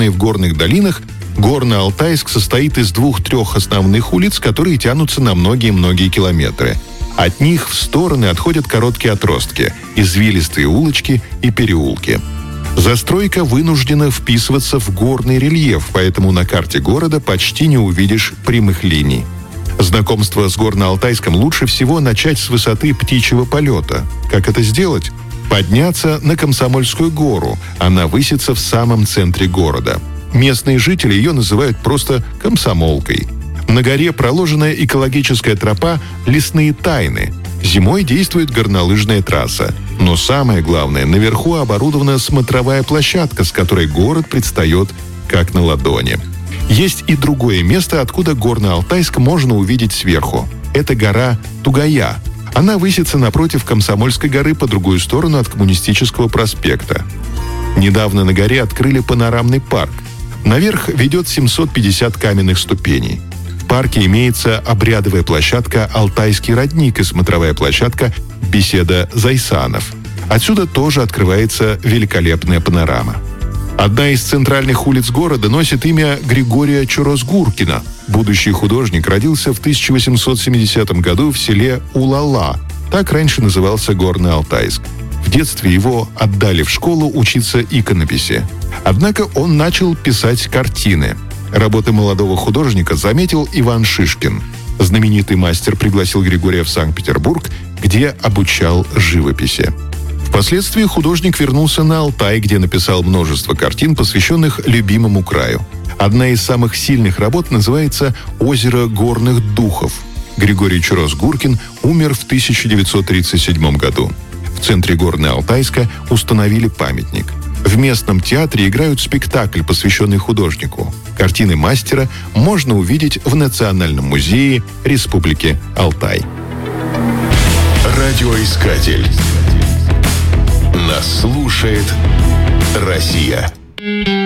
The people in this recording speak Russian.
в горных долинах, Горно-Алтайск состоит из 2-3 основных улиц, которые тянутся на многие-многие километры. От них в стороны отходят короткие отростки, извилистые улочки и переулки. Застройка вынуждена вписываться в горный рельеф, поэтому на карте города почти не увидишь прямых линий. Знакомство с Горно-Алтайском лучше всего начать с высоты птичьего полета. Как это сделать? Подняться на Комсомольскую гору. Она высится в самом центре города. Местные жители ее называют просто Комсомолкой. На горе проложена экологическая тропа «Лесные тайны». Зимой действует горнолыжная трасса. Но самое главное, наверху оборудована смотровая площадка, с которой город предстает как на ладони. Есть и другое место, откуда Горно-Алтайск можно увидеть сверху. Это гора Тугая. Она высится напротив Комсомольской горы по другую сторону от Коммунистического проспекта. Недавно на горе открыли панорамный парк. Наверх ведет 750 каменных ступеней. В парке имеется обрядовая площадка «Алтайский родник» и смотровая площадка «Беседа Зайсанов». Отсюда тоже открывается великолепная панорама. Одна из центральных улиц города носит имя Григория Чорозгуркина. Будущий художник родился в 1870 году в селе Улала. Так раньше назывался Горно-Алтайск. В детстве его отдали в школу учиться иконописи. Однако он начал писать картины. Работы молодого художника заметил Иван Шишкин. Знаменитый мастер пригласил Григория в Санкт-Петербург, где обучал живописи. Впоследствии художник вернулся на Алтай, где написал множество картин, посвященных любимому краю. Одна из самых сильных работ называется «Озеро горных духов». Григорий Чорозгуркин умер в 1937 году. В центре Горно-Алтайска установили памятник. В местном театре играют спектакль, посвященный художнику. Картины мастера можно увидеть в Национальном музее Республики Алтай. Радиоискатель. Нас слушает Россия.